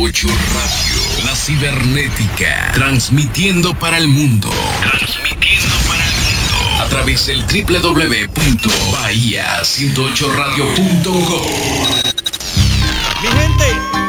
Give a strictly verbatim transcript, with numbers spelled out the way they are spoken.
ocho Radio, la cibernética, transmitiendo para el mundo. Transmitiendo para el mundo. A través del doble u doble u doble u punto bahía ciento ocho radio punto com. Mi gente,